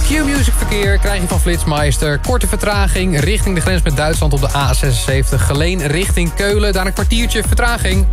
Q-Music verkeer krijg je van Flitsmeister. Korte vertraging richting de grens met Duitsland op de A76. Geleen richting Keulen, daar een kwartiertje vertraging.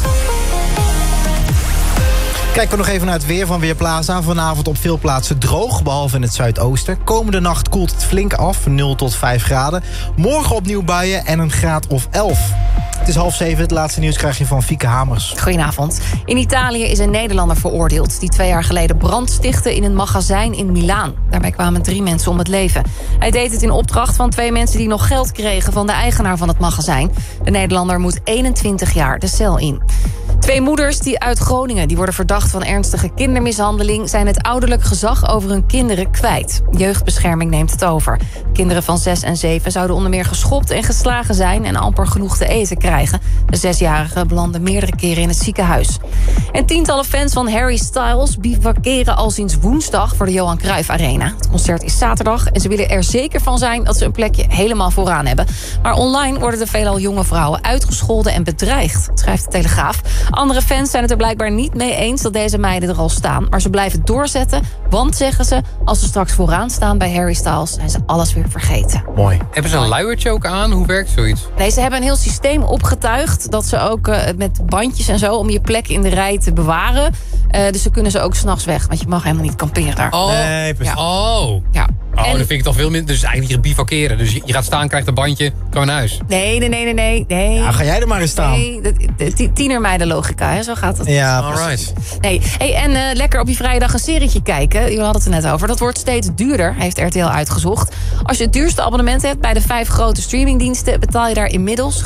Kijken we nog even naar het weer van Weerplaza. Vanavond op veel plaatsen droog, behalve in het zuidoosten. Komende nacht koelt het flink af, 0 tot 5 graden. Morgen opnieuw buien en een graad of 11. Het is 6:30, het laatste nieuws krijg je van Fieke Hamers. Goedenavond. In Italië is een Nederlander veroordeeld die 2 jaar geleden brand stichtte in een magazijn in Milaan. Daarbij kwamen 3 mensen om het leven. Hij deed het in opdracht van 2 mensen die nog geld kregen van de eigenaar van het magazijn. De Nederlander moet 21 jaar de cel in. 2 moeders uit Groningen die worden verdacht van ernstige kindermishandeling zijn het ouderlijk gezag over hun kinderen kwijt. Jeugdbescherming neemt het over. Kinderen van 6 en 7 zouden onder meer geschopt en geslagen zijn en amper genoeg te eten krijgen. De 6-jarige belandde meerdere keren in het ziekenhuis. En tientallen fans van Harry Styles bivakeren al sinds woensdag voor de Johan Cruijff Arena. Het concert is zaterdag en ze willen er zeker van zijn dat ze een plekje helemaal vooraan hebben. Maar online worden de veelal jonge vrouwen uitgescholden en bedreigd, schrijft de Telegraaf. Andere fans zijn het er blijkbaar niet mee eens dat deze meiden er al staan. Maar ze blijven doorzetten, want, zeggen ze, als ze straks vooraan staan bij Harry Styles zijn ze alles weer vergeten. Mooi. Hebben ze een luiertje ook aan? Hoe werkt zoiets? Nee, ze hebben een heel systeem opgetuigd dat ze ook met bandjes en zo om je plek in de rij te bewaren. Dus ze kunnen ze ook 's nachts weg, want je mag helemaal niet kamperen daar. Oh, Nee, precies. Ja. oh. Ja. Oh, En- dan vind ik toch veel minder. Dus eigenlijk niet bivakeren. Dus je gaat staan, krijgt een bandje, kan naar huis. Nee. Ja, ga jij er maar eens staan. Nee, de tienermeidenlogica, hè, zo gaat het. Ja, Alright. Nee. Hey, en lekker op je vrije dag een serietje kijken. We hadden het er net over. Dat wordt steeds duurder, heeft RTL uitgezocht. Als je het duurste abonnement hebt bij de 5 grote streamingdiensten betaal je daar inmiddels